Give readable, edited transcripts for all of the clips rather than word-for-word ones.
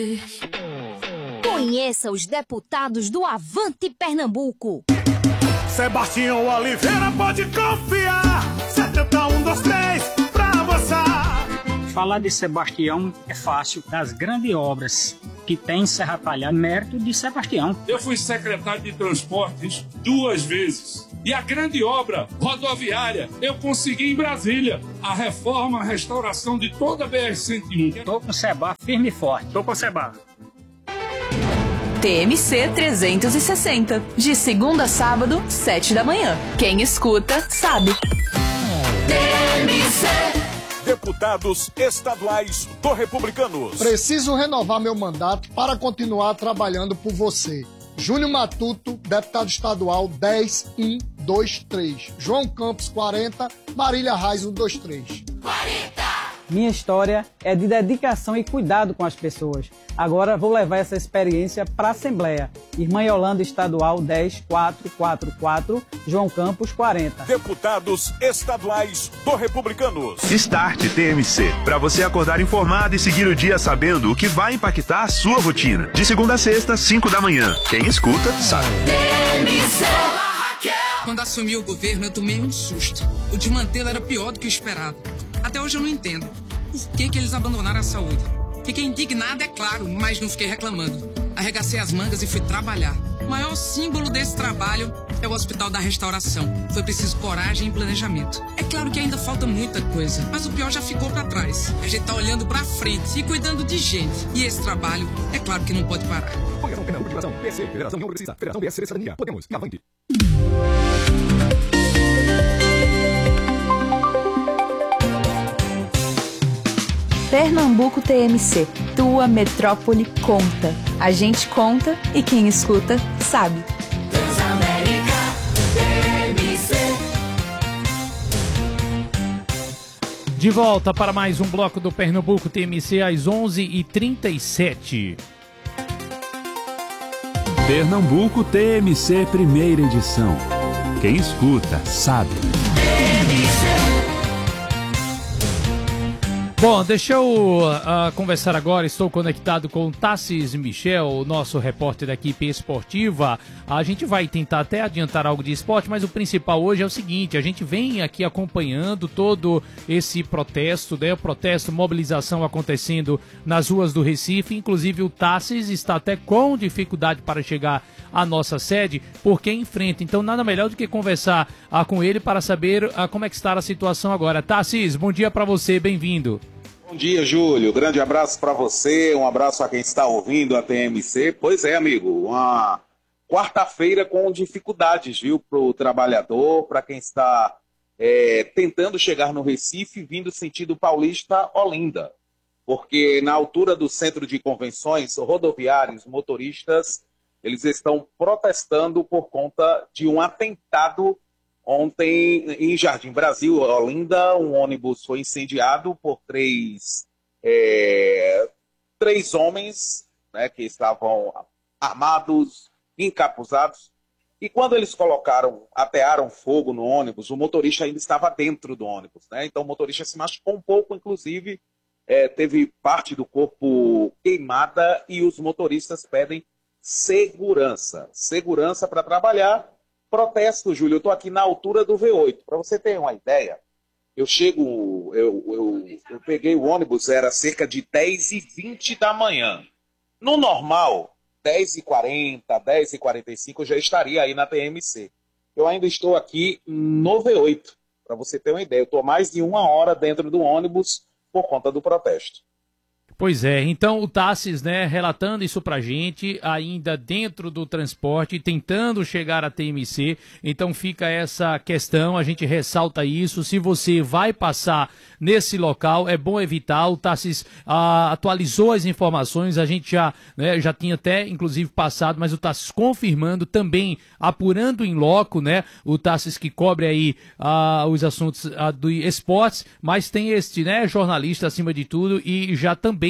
Conheça os deputados do Avante Pernambuco. Sebastião Oliveira pode confiar. 7123 pra você. Falar de Sebastião é fácil. Das grandes obras que tem em Serra Talhada, mérito de Sebastião. Eu fui secretário de Transportes 2 vezes. E a grande obra rodoviária eu consegui em Brasília. A reforma, a restauração de toda a BR-101. Tô com o Seba firme e forte. Tô com o Seba. TMC 360. De segunda a sábado, 7 da manhã. Quem escuta, sabe. TMC. Deputados estaduais do Republicanos. Preciso renovar meu mandato para continuar trabalhando por você. Júnior Matuto, deputado estadual 10123. João Campos 40, Marília Reis 123. 40! Minha história é de dedicação e cuidado com as pessoas. Agora vou levar essa experiência para a Assembleia. Irmã Yolanda Estadual 10444, João Campos 40. Deputados estaduais do Republicanos. Start TMC, para você acordar informado e seguir o dia sabendo o que vai impactar a sua rotina. De segunda a sexta, 5 da manhã. Quem escuta, sabe. TMC. Quando assumi o governo, eu tomei um susto. O desmantelo era pior do que o esperado. Até hoje eu não entendo. Por que eles abandonaram a saúde? Fiquei indignado, é claro, mas não fiquei reclamando. Arregacei as mangas e fui trabalhar. O maior símbolo desse trabalho é o Hospital da Restauração. Foi preciso coragem e planejamento. É claro que ainda falta muita coisa, mas o pior já ficou pra trás. A gente tá olhando pra frente e cuidando de gente. E esse trabalho, é claro que não pode parar. Federação Pernambuco de Educação, PC, Federação União Progressista, Federação PSC Cidadania, Podemos, e avante. Pernambuco TMC, tua metrópole conta. A gente conta e quem escuta sabe. Transamérica TMC. De volta para mais um bloco do Pernambuco TMC às 11h37. Pernambuco TMC, primeira edição. Quem escuta sabe. Bom, deixa eu conversar agora, estou conectado com o Tassis Michel, o nosso repórter da equipe esportiva. A gente vai tentar até adiantar algo de esporte, mas o principal hoje é o seguinte, a gente vem aqui acompanhando todo esse protesto, né, mobilização acontecendo nas ruas do Recife, inclusive o Tassis está até com dificuldade para chegar à nossa sede, porque enfrenta, então nada melhor do que conversar com ele para saber como é que está a situação agora. Tassis, bom dia para você, bem-vindo. Bom dia, Júlio. Grande abraço para você, um abraço a quem está ouvindo a TMC. Pois é, amigo, uma quarta-feira com dificuldades, viu, para o trabalhador, para quem está tentando chegar no Recife, vindo sentido Paulista-Olinda. Porque na altura do centro de convenções, rodoviários, motoristas, eles estão protestando por conta de um atentado. Ontem, em Jardim Brasil, Olinda, um ônibus foi incendiado por três homens, né, que estavam armados, encapuzados. E quando eles atearam fogo no ônibus, o motorista ainda estava dentro do ônibus, né? Então o motorista se machucou um pouco, inclusive teve parte do corpo queimada, e os motoristas pedem segurança para trabalhar. Protesto, Júlio, eu estou aqui na altura do V8. Para você ter uma ideia, eu peguei o ônibus, era cerca de 10h20 da manhã. No normal, 10h40, 10h45, eu já estaria aí na TMC. Eu ainda estou aqui no V8, para você ter uma ideia. Eu estou mais de 1 hora dentro do ônibus por conta do protesto. Pois é, então o Tassis, né, relatando isso pra gente, ainda dentro do transporte, tentando chegar à TMC, então fica essa questão, a gente ressalta isso, se você vai passar nesse local, é bom evitar, o Tassis atualizou as informações, a gente já tinha até, inclusive, passado, mas o Tassis confirmando, também apurando em loco, né, o Tassis que cobre aí os assuntos do esportes, mas tem este, né, jornalista acima de tudo, e já também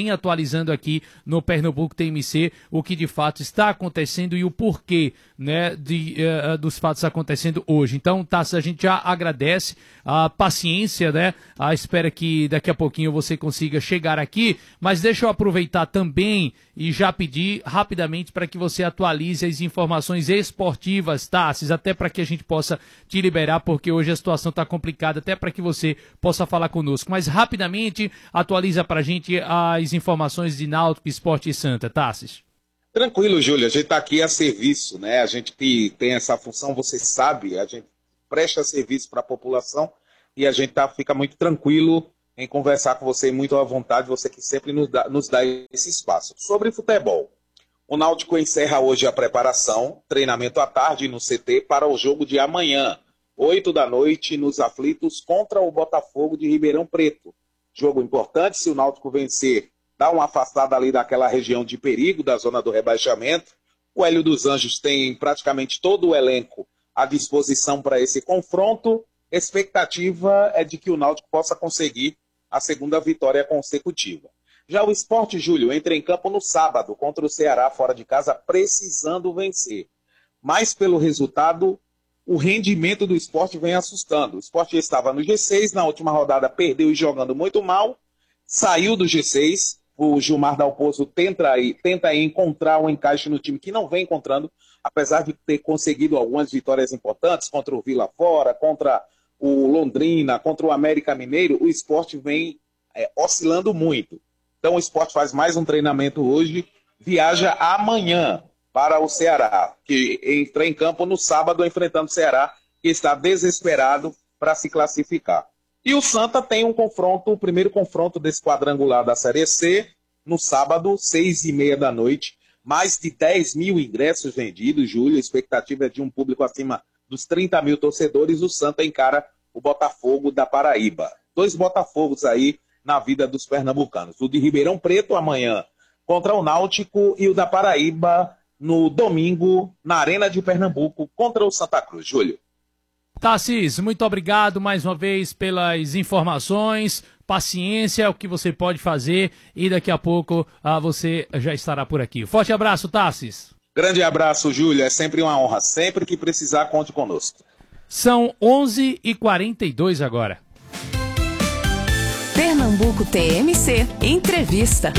também atualizando aqui no Pernambuco TMC o que de fato está acontecendo e o porquê, né, dos fatos acontecendo hoje. Então, Tassi, a gente já agradece a paciência, né? Espera que daqui a pouquinho você consiga chegar aqui, mas deixa eu aproveitar também e já pedir rapidamente para que você atualize as informações esportivas, Tassi, até para que a gente possa te liberar, porque hoje a situação está complicada, até para que você possa falar conosco. Mas rapidamente atualiza para a gente as informações de Náutico, Sport e Santa, Tassi. Tranquilo, Júlio, a gente está aqui a serviço, né? A gente que tem essa função, você sabe, a gente presta serviço para a população e a gente fica muito tranquilo em conversar com você, muito à vontade, você que sempre nos dá esse espaço. Sobre futebol, o Náutico encerra hoje a preparação, treinamento à tarde no CT para o jogo de amanhã, 8 da noite, nos aflitos contra o Botafogo de Ribeirão Preto. Jogo importante, se o Náutico vencer, dá uma afastada ali daquela região de perigo, da zona do rebaixamento. O Hélio dos Anjos tem praticamente todo o elenco à disposição para esse confronto. Expectativa é de que o Náutico possa conseguir a segunda vitória consecutiva. Já o Sport, Júlio, entra em campo no sábado contra o Ceará, fora de casa, precisando vencer. Mas pelo resultado, o rendimento do Sport vem assustando. O Sport estava no G6, na última rodada perdeu e jogando muito mal, saiu do G6, o Gilmar Dalpozo tenta aí encontrar um encaixe no time que não vem encontrando, apesar de ter conseguido algumas vitórias importantes contra o Vila Fora, contra o Londrina, contra o América Mineiro, o Sport vem oscilando muito. Então o Sport faz mais um treinamento hoje, viaja amanhã para o Ceará, que entra em campo no sábado enfrentando o Ceará, que está desesperado para se classificar. E o Santa tem um confronto, o primeiro confronto desse quadrangular da Série C, no sábado, 6h30 da noite. Mais de 10 mil ingressos vendidos, Júlio. A expectativa é de um público acima dos 30 mil torcedores. O Santa encara o Botafogo da Paraíba. 2 Botafogos aí na vida dos pernambucanos. O de Ribeirão Preto amanhã contra o Náutico e o da Paraíba no domingo na Arena de Pernambuco contra o Santa Cruz. Júlio. Tassis, muito obrigado mais uma vez pelas informações, paciência, o que você pode fazer e daqui a pouco você já estará por aqui. Forte abraço, Tassis. Grande abraço, Júlio, é sempre uma honra, sempre que precisar, conte conosco. São 11h42 agora. Pernambuco TMC, entrevista.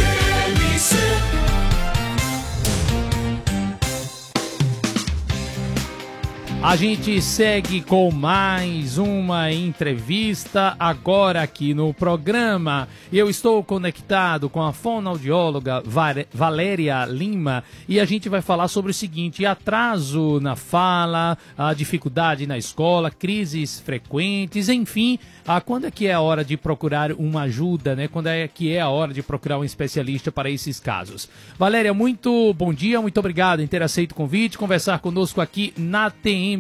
A gente segue com mais uma entrevista agora aqui no programa. Eu estou conectado com a fonoaudióloga Valéria Lima e a gente vai falar sobre o seguinte: atraso na fala, a dificuldade na escola, crises frequentes, enfim, quando é que é a hora de procurar uma ajuda, né? Quando é que é a hora de procurar um especialista para esses casos. Valéria, muito bom dia, muito obrigado em ter aceito o convite, conversar conosco aqui na TMC.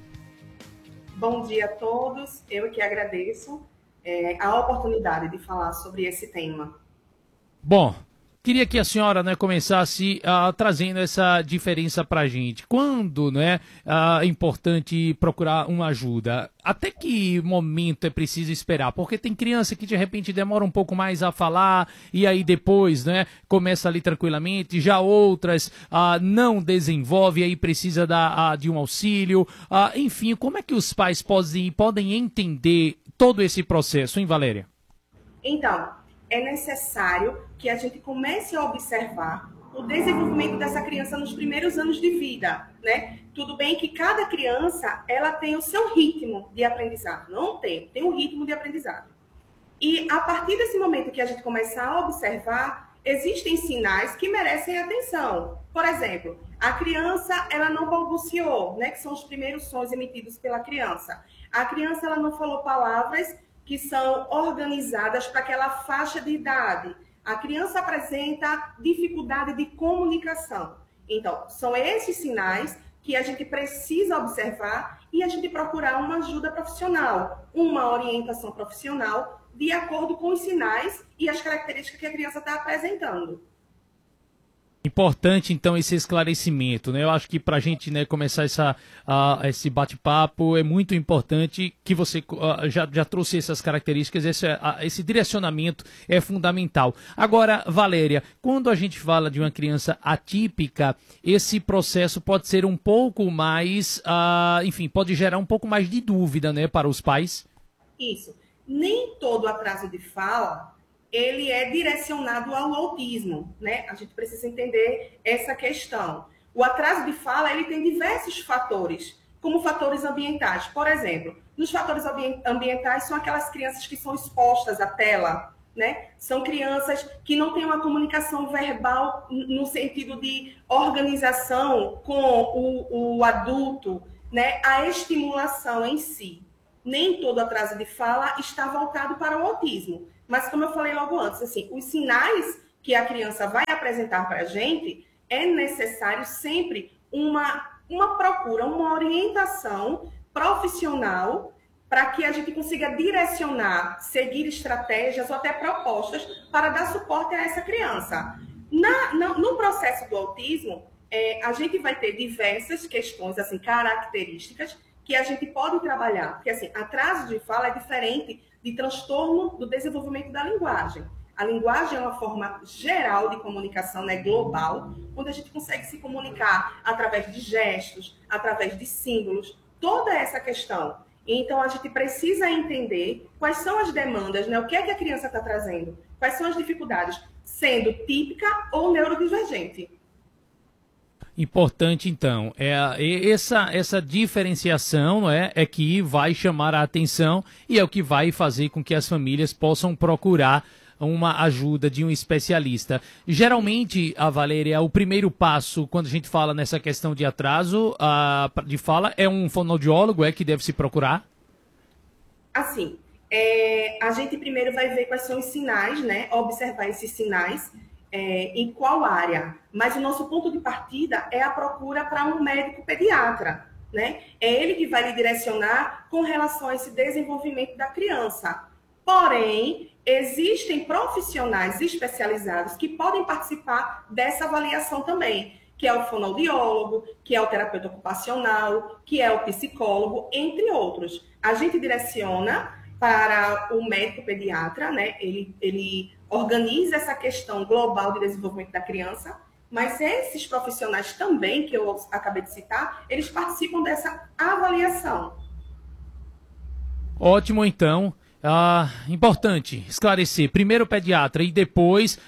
Bom dia a todos, eu que agradeço a oportunidade de falar sobre esse tema. Bom, queria que a senhora, né, começasse trazendo essa diferença para a gente. Quando, né, é importante procurar uma ajuda? Até que momento é preciso esperar? Porque tem criança que de repente demora um pouco mais a falar e aí depois, né, começa ali tranquilamente. Já outras não desenvolve e aí precisa de um auxílio. Enfim, como é que os pais podem entender todo esse processo, hein, Valéria? Então, é necessário que a gente comece a observar o desenvolvimento dessa criança nos primeiros anos de vida, né? Tudo bem que cada criança, ela tem o seu ritmo de aprendizado, não tem um ritmo de aprendizado. E a partir desse momento que a gente começar a observar, existem sinais que merecem atenção. Por exemplo, a criança, ela não balbuciou, né? Que são os primeiros sons emitidos pela criança. A criança, ela não falou palavras que são organizadas para aquela faixa de idade. A criança apresenta dificuldade de comunicação. Então, são esses sinais que a gente precisa observar e a gente procurar uma ajuda profissional, uma orientação profissional de acordo com os sinais e as características que a criança está apresentando. Importante, então, esse esclarecimento, né? Eu acho que para a gente, né, começar esse bate-papo, é muito importante que você já trouxe essas características, esse direcionamento é fundamental. Agora, Valéria, quando a gente fala de uma criança atípica, esse processo pode ser um pouco mais, enfim, pode gerar um pouco mais de dúvida, né, para os pais? Isso. Nem todo atraso de fala ele é direcionado ao autismo, né? A gente precisa entender essa questão. O atraso de fala, ele tem diversos fatores, como fatores ambientais. Por exemplo, nos fatores ambientais são aquelas crianças que são expostas à tela, né? São crianças que não têm uma comunicação verbal no sentido de organização com o adulto, né? A estimulação em si. Nem todo atraso de fala está voltado para o autismo. Mas, como eu falei logo antes, assim, os sinais que a criança vai apresentar para a gente, é necessário sempre uma procura, uma orientação profissional para que a gente consiga direcionar, seguir estratégias ou até propostas para dar suporte a essa criança. No processo do autismo, a gente vai ter diversas questões, assim, características que a gente pode trabalhar. Porque, assim, atraso de fala é diferente de transtorno do desenvolvimento da linguagem. A linguagem é uma forma geral de comunicação, né, global, onde a gente consegue se comunicar através de gestos, através de símbolos, toda essa questão. Então, a gente precisa entender quais são as demandas, né, o que é que a criança está trazendo, quais são as dificuldades, sendo típica ou neurodivergente. Importante, então, essa diferenciação, não é que vai chamar a atenção e é o que vai fazer com que as famílias possam procurar uma ajuda de um especialista. Geralmente, a Valéria, o primeiro passo, quando a gente fala nessa questão de atraso de fala, é um fonoaudiólogo que deve se procurar? Assim, a gente primeiro vai ver quais são os sinais, né? Observar esses sinais. Em qual área, mas o nosso ponto de partida é a procura para um médico pediatra, né? É ele que vai lhe direcionar com relação a esse desenvolvimento da criança. Porém, existem profissionais especializados que podem participar dessa avaliação também, que é o fonoaudiólogo, que é o terapeuta ocupacional, que é o psicólogo, entre outros. A gente direciona para o médico pediatra, né? Ele organiza essa questão global de desenvolvimento da criança, mas esses profissionais também, que eu acabei de citar, eles participam dessa avaliação. Ótimo, então. Importante esclarecer, primeiro o pediatra e depois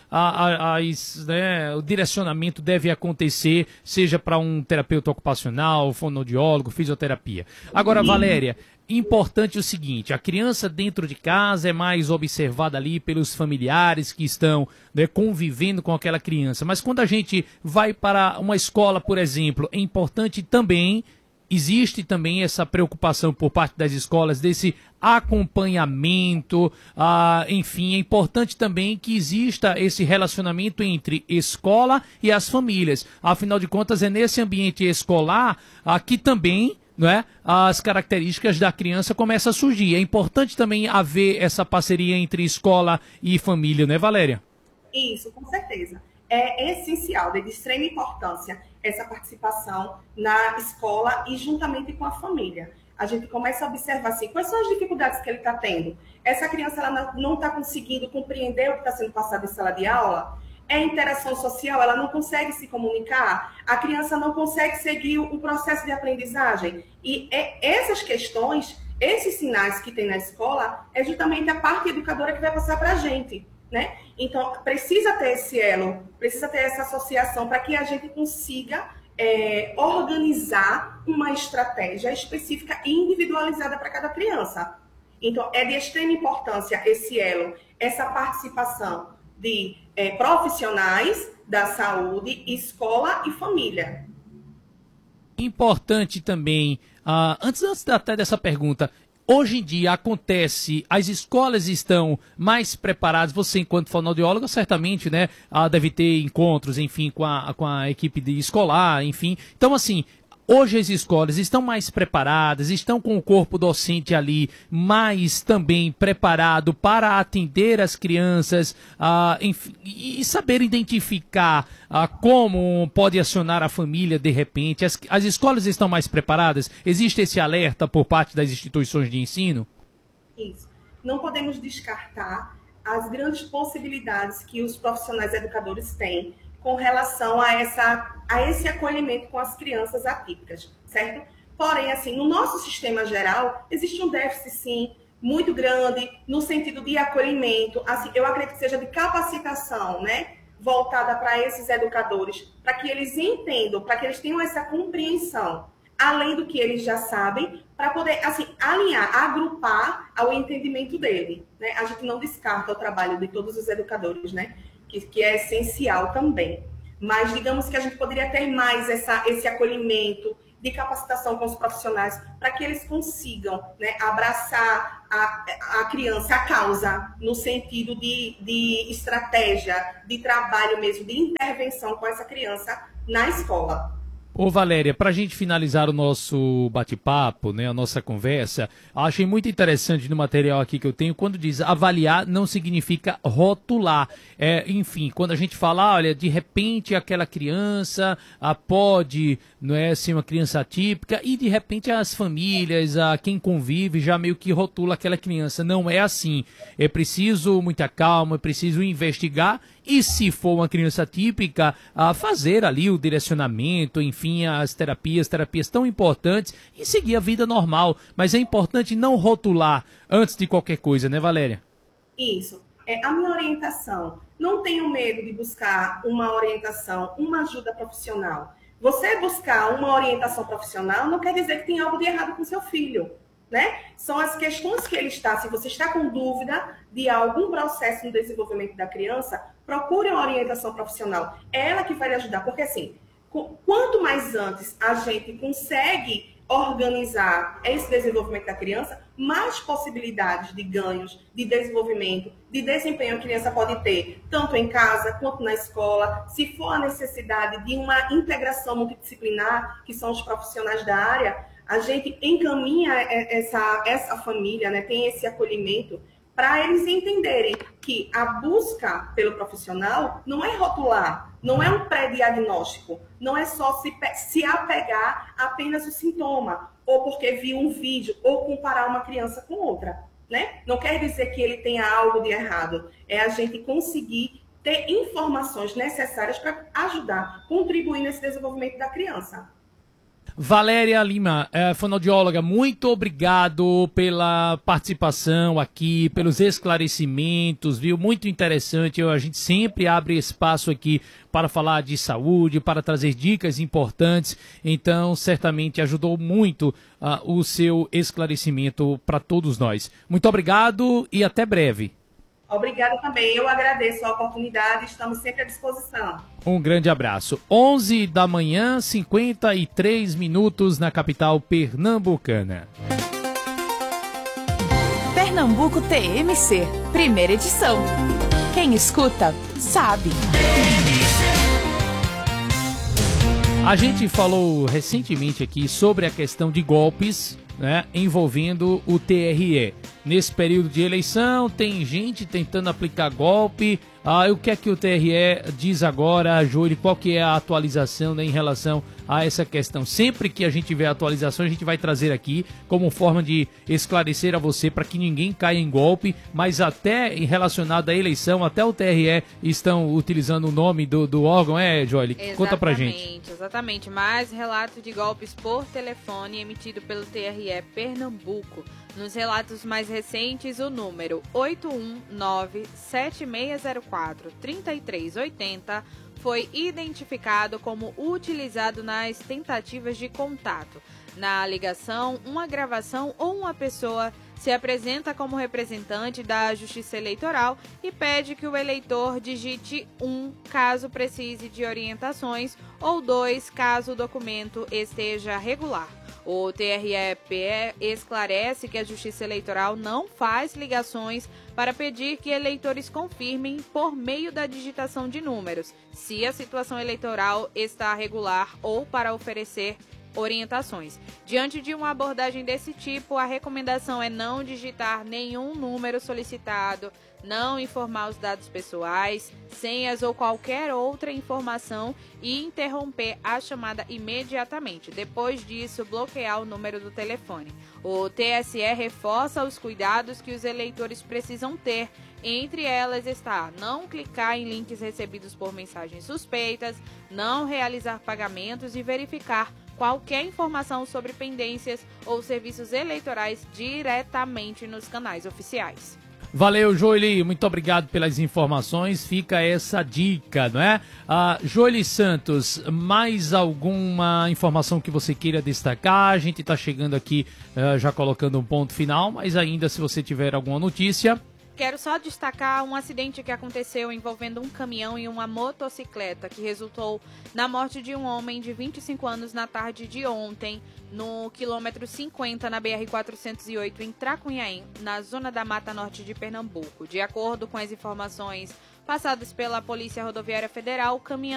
o direcionamento deve acontecer, seja para um terapeuta ocupacional, fonoaudiólogo, fisioterapia. Agora, Valéria, importante o seguinte, a criança dentro de casa é mais observada ali pelos familiares que estão, né, convivendo com aquela criança, mas quando a gente vai para uma escola, por exemplo, é importante também, existe também essa preocupação por parte das escolas desse acompanhamento, enfim, é importante também que exista esse relacionamento entre escola e as famílias. Afinal de contas, é nesse ambiente escolar que também, não é, as características da criança começam a surgir. É importante também haver essa parceria entre escola e família, não é, Valéria? Isso, com certeza. É essencial, de extrema importância, essa participação na escola e juntamente com a família. A gente começa a observar assim, quais são as dificuldades que ele está tendo. Essa criança ela não está conseguindo compreender o que está sendo passado em sala de aula. É interação social, ela não consegue se comunicar, a criança não consegue seguir o processo de aprendizagem. E essas questões, esses sinais que tem na escola, é justamente a parte educadora que vai passar para a gente, né? Então, precisa ter esse elo, precisa ter essa associação para que a gente consiga organizar uma estratégia específica e individualizada para cada criança. Então, é de extrema importância esse elo, essa participação de profissionais da saúde, escola e família. Importante também, antes até dessa pergunta, hoje em dia acontece, as escolas estão mais preparadas, você enquanto fonoaudióloga certamente, né, deve ter encontros, enfim, com a equipe de escolar, enfim. Então, assim, Hoje as escolas estão mais preparadas, estão com o corpo docente ali mais também preparado para atender as crianças enfim, e saber identificar como pode acionar a família de repente. As escolas estão mais preparadas? Existe esse alerta por parte das instituições de ensino? Isso. Não podemos descartar as grandes possibilidades que os profissionais educadores têm com relação a esse acolhimento com as crianças atípicas, certo? Porém, assim, no nosso sistema geral, existe um déficit, sim, muito grande no sentido de acolhimento. Assim, eu acredito que seja de capacitação, né? Voltada para esses educadores, para que eles entendam, para que eles tenham essa compreensão, além do que eles já sabem, para poder, assim, alinhar, agrupar ao entendimento dele, né? A gente não descarta o trabalho de todos os educadores, né? Que é essencial também. Mas digamos que a gente poderia ter mais esse acolhimento de capacitação com os profissionais para que eles consigam, né, abraçar a criança, a causa, no sentido de estratégia, de trabalho mesmo, de intervenção com essa criança na escola. Ô Valéria, para a gente finalizar o nosso bate-papo, né, a nossa conversa, achei muito interessante no material aqui que eu tenho, quando diz avaliar não significa rotular. Enfim, quando a gente fala, olha, de repente aquela criança pode, não é, ser uma criança atípica, e de repente as famílias, quem convive já meio que rotula aquela criança. Não é assim. É preciso muita calma, é preciso investigar. E se for uma criança típica, fazer ali o direcionamento, enfim, as terapias tão importantes, e seguir a vida normal. Mas é importante não rotular antes de qualquer coisa, né, Valéria? Isso. A minha orientação. Não tenho medo de buscar uma orientação, uma ajuda profissional. Você buscar uma orientação profissional não quer dizer que tem algo de errado com seu filho, né? São as questões que ele está. Se você está com dúvida de algum processo no desenvolvimento da criança, procure uma orientação profissional. É ela que vai lhe ajudar, porque assim, quanto mais antes a gente consegue organizar esse desenvolvimento da criança, mais possibilidades de ganhos, de desenvolvimento, de desempenho a criança pode ter, tanto em casa quanto na escola. Se for a necessidade de uma integração multidisciplinar, que são os profissionais da área, a gente encaminha essa família, né, tem esse acolhimento, para eles entenderem que a busca pelo profissional não é rotular, não é um pré-diagnóstico, não é só se apegar apenas o sintoma, ou porque viu um vídeo, ou comparar uma criança com outra, né? Não quer dizer que ele tenha algo de errado, é a gente conseguir ter informações necessárias para ajudar, contribuir nesse desenvolvimento da criança. Valéria Lima, fonoaudióloga, muito obrigado pela participação aqui, pelos esclarecimentos, viu? Muito interessante. A gente sempre abre espaço aqui para falar de saúde, para trazer dicas importantes. Então, certamente ajudou muito o seu esclarecimento para todos nós. Muito obrigado e até breve. Obrigada também. Eu agradeço a oportunidade, estamos sempre à disposição. Um grande abraço. 11 da manhã, 53 minutos na capital pernambucana. Pernambuco TMC, primeira edição. Quem escuta, sabe. A gente falou recentemente aqui sobre a questão de golpes, né, envolvendo o TRE. Nesse período de eleição, tem gente tentando aplicar golpe. O que é que o TRE diz agora, Júlio? Qual que é a atualização, né, em relação a essa questão? Sempre que a gente tiver atualização, a gente vai trazer aqui como forma de esclarecer a você para que ninguém caia em golpe, mas até relacionado à eleição, até o TRE estão utilizando o nome do órgão, Joely? Conta pra gente. Exatamente, mais relato de golpes por telefone emitido pelo TRE Pernambuco. Nos relatos mais recentes, o número 819-7604-3380 foi identificado como utilizado nas tentativas de contato. Na ligação, uma gravação ou uma pessoa se apresenta como representante da Justiça Eleitoral e pede que o eleitor digite 1 caso precise de orientações ou 2 caso o documento esteja regular. O TRE-PE esclarece que a Justiça Eleitoral não faz ligações para pedir que eleitores confirmem por meio da digitação de números se a situação eleitoral está regular ou para oferecer orientações. Diante de uma abordagem desse tipo, a recomendação é não digitar nenhum número solicitado, não informar os dados pessoais, senhas ou qualquer outra informação e interromper a chamada imediatamente. Depois disso, bloquear o número do telefone. O TSE reforça os cuidados que os eleitores precisam ter. Entre elas está não clicar em links recebidos por mensagens suspeitas, não realizar pagamentos e verificar qualquer informação sobre pendências ou serviços eleitorais diretamente nos canais oficiais. Valeu, Joely, muito obrigado pelas informações, fica essa dica, não é? Joely Santos, mais alguma informação que você queira destacar? A gente está chegando aqui já colocando um ponto final, mas ainda se você tiver alguma notícia... Quero só destacar um acidente que aconteceu envolvendo um caminhão e uma motocicleta, que resultou na morte de um homem de 25 anos na tarde de ontem, no quilômetro 50, na BR-408, em Tracunhaém, na zona da Mata Norte de Pernambuco. De acordo com as informações passadas pela Polícia Rodoviária Federal, o caminhão